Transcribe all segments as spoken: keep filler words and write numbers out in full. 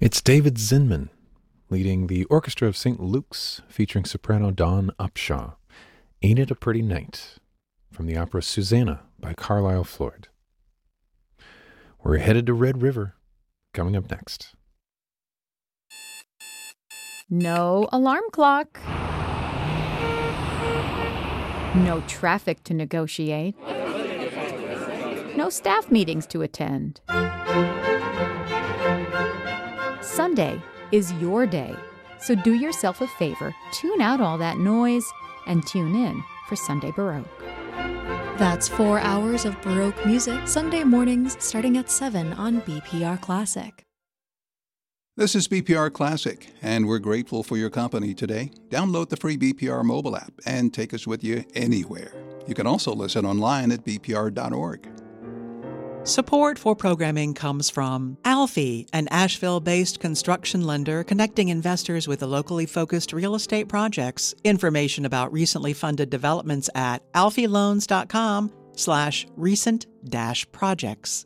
It's David Zinman leading the Orchestra of Saint Luke's, featuring soprano Dawn Upshaw. Ain't It a Pretty Night, from the opera Susanna by Carlisle Floyd. We're headed to Red River, coming up next. No alarm clock. No traffic to negotiate. No staff meetings to attend. Sunday is your day, so do yourself a favor, tune out all that noise, and tune in for Sunday Baroque. That's four hours of Baroque music, Sunday mornings starting at seven on B P R Classic. This is B P R Classic, and we're grateful for your company today. Download the free B P R mobile app and take us with you anywhere. You can also listen online at b p r dot org. Support for programming comes from Alfie, an Asheville-based construction lender connecting investors with locally focused real estate projects. Information about recently funded developments at alfieloans.com slash recent dash projects.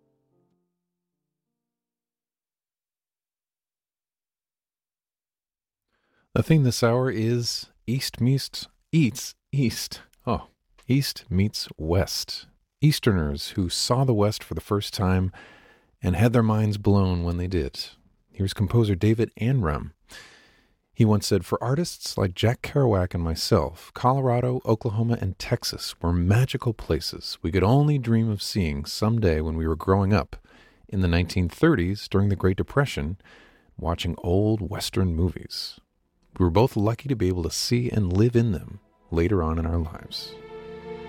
The theme this hour is East meets Eats East. Oh, East meets West. Easterners who saw the West for the first time and had their minds blown when they did. Here's composer David Anrem. He once said, "For artists like Jack Kerouac and myself, Colorado, Oklahoma, and Texas were magical places we could only dream of seeing someday when we were growing up in the nineteen thirties during the Great Depression, watching old Western movies. We were both lucky to be able to see and live in them later on in our lives."